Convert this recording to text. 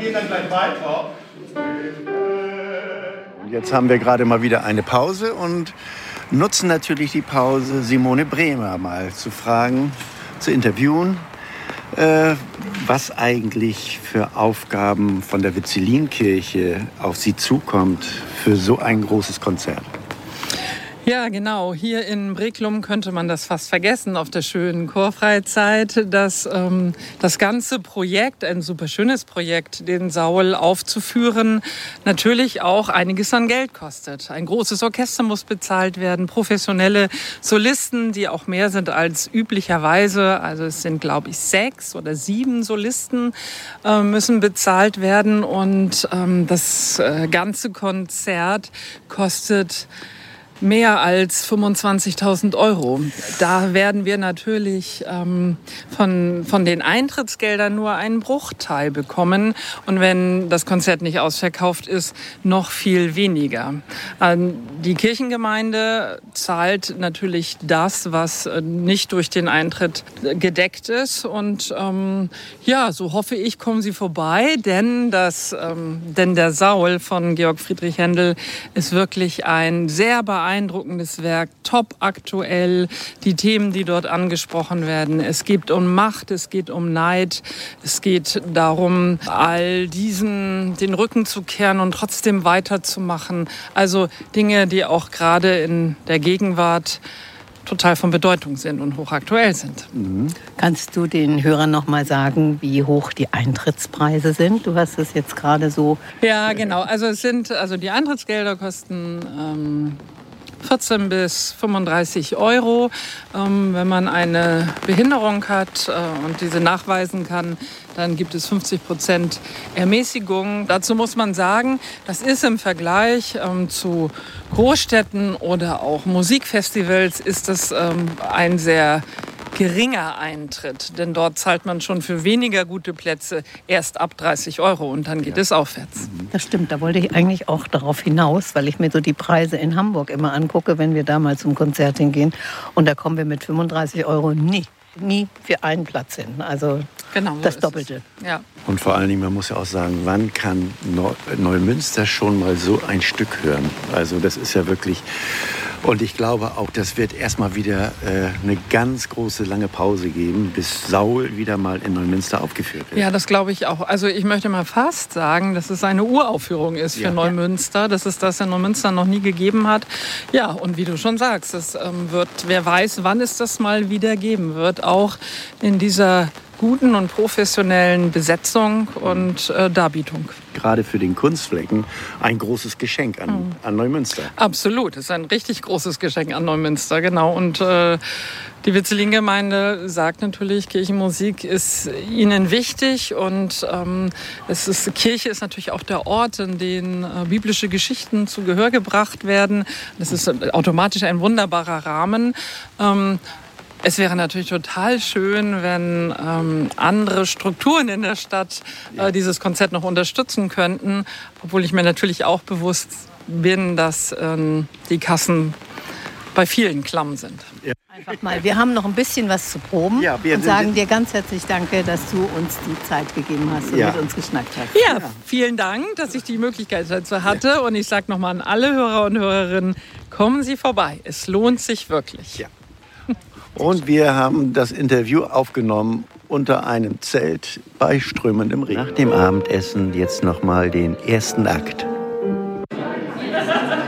geht dann gleich weiter. Jetzt haben wir gerade mal wieder eine Pause und nutzen natürlich die Pause, Simone Bremer mal zu fragen, zu interviewen, was eigentlich für Aufgaben von der Vizzelinkirche auf sie zukommt für so ein großes Konzert. Ja, genau. Hier in Breklum könnte man das fast vergessen auf der schönen Chorfreizeit, dass das ganze Projekt, ein super schönes Projekt, den Saul aufzuführen, natürlich auch einiges an Geld kostet. Ein großes Orchester muss bezahlt werden, professionelle Solisten, die auch mehr sind als üblicherweise, also es sind, glaube ich, 6 oder 7 Solisten, müssen bezahlt werden und das ganze Konzert kostet mehr als 25.000 Euro. Da werden wir natürlich von den Eintrittsgeldern nur einen Bruchteil bekommen. Und wenn das Konzert nicht ausverkauft ist, noch viel weniger. Die Kirchengemeinde zahlt natürlich das, was nicht durch den Eintritt gedeckt ist. Und ja, so hoffe ich, kommen Sie vorbei, denn der Saul von Georg Friedrich Händel ist wirklich ein sehr beeindruckendes Werk, top aktuell, die Themen, die dort angesprochen werden. Es geht um Macht, es geht um Neid, es geht darum, all diesen den Rücken zu kehren und trotzdem weiterzumachen. Also Dinge, die auch gerade in der Gegenwart total von Bedeutung sind und hochaktuell sind. Kannst du den Hörern noch mal sagen, wie hoch die Eintrittspreise sind? Du hast es jetzt gerade so. Ja, genau. Also die Eintrittsgelder kosten 14 bis 35 Euro. Wenn man eine Behinderung hat und diese nachweisen kann, dann gibt es 50% Ermäßigung. Dazu muss man sagen, das ist im Vergleich zu Großstädten oder auch Musikfestivals ist das ein sehr geringer Eintritt, denn dort zahlt man schon für weniger gute Plätze erst ab 30 Euro und dann geht es aufwärts. Das stimmt, da wollte ich eigentlich auch darauf hinaus, weil ich mir so die Preise in Hamburg immer angucke, wenn wir da mal zum Konzert hingehen und da kommen wir mit 35 Euro nie für einen Platz hin. Also genau, das Doppelte. Ja. Und vor allen Dingen, man muss ja auch sagen, wann kann Neumünster schon mal so ein Stück hören? Also das ist ja wirklich. Und ich glaube auch, das wird erstmal wieder eine ganz große, lange Pause geben, bis Saul wieder mal in Neumünster aufgeführt wird. Ja, das glaube ich auch. Also ich möchte mal fast sagen, dass es eine Uraufführung ist für Neumünster, dass es das in Neumünster noch nie gegeben hat. Ja, und wie du schon sagst, es wer weiß, wann es das mal wieder geben wird, auch in dieser guten und professionellen Besetzung und Darbietung. Gerade für den Kunstflecken ein großes Geschenk an Neumünster. Absolut, es ist ein richtig großes Geschenk an Neumünster, genau. Und die Vizelin-Gemeinde sagt natürlich, Kirchenmusik ist ihnen wichtig und Kirche ist natürlich auch der Ort, in dem biblische Geschichten zu Gehör gebracht werden. Das ist automatisch ein wunderbarer Rahmen. Es wäre natürlich total schön, wenn andere Strukturen in der Stadt dieses Konzert noch unterstützen könnten, obwohl ich mir natürlich auch bewusst bin, dass die Kassen bei vielen klamm sind. Ja. Einfach mal, wir haben noch ein bisschen was zu proben und sagen dir ganz herzlich Danke, dass du uns die Zeit gegeben hast und mit uns geschnackt hast. Ja, vielen Dank, dass ich die Möglichkeit dazu hatte. Ja. Und ich sage nochmal an alle Hörer und Hörerinnen, kommen Sie vorbei. Es lohnt sich wirklich. Ja. Und wir haben das Interview aufgenommen unter einem Zelt bei strömendem Regen. Nach dem Abendessen jetzt noch mal den ersten Akt.